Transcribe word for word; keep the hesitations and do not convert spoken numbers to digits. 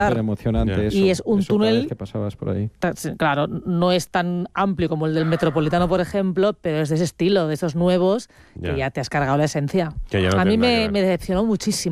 Era emocionante eso. Y es un eso cada túnel vez que pasabas por ahí. Claro, no es tan amplio como el del Metropolitano, por ejemplo, pero es de ese estilo, de esos nuevos, Ya. que ya te has cargado la esencia. Que ya no A mí tiene nada que me, ver. me decepcionó muchísimo.